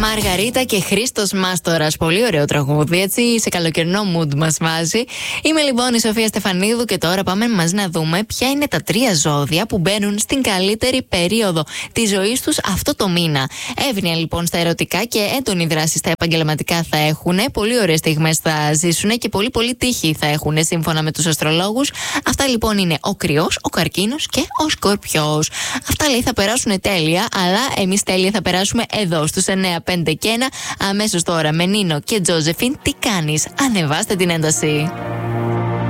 Μαργαρίτα και Χρήστος Μάστορας. Πολύ ωραίο τραγούδι, έτσι, σε καλοκαιρινό mood μας βάζει. Είμαι λοιπόν η Σοφία Στεφανίδου και τώρα πάμε μαζί να δούμε ποια είναι τα 3 ζώδια που μπαίνουν στην καλύτερη περίοδο της ζωής τους αυτό το μήνα. Εύνοια λοιπόν στα ερωτικά και έντονη δράση στα επαγγελματικά θα έχουν. Πολύ ωραίες στιγμές θα ζήσουν και πολύ τύχη θα έχουν σύμφωνα με τους αστρολόγους. Αυτά λοιπόν είναι ο Κρυός, ο Καρκίνος και ο Σκορπιός. Αυτά λέει θα περάσουν τέλεια, αλλά εμείς τέλεια θα περάσουμε εδώ στους 9, 5 και 1. Αμέσως τώρα με Νίνο και Τζόζεφιν. Τι κάνεις? Ανεβάστε την ένταση.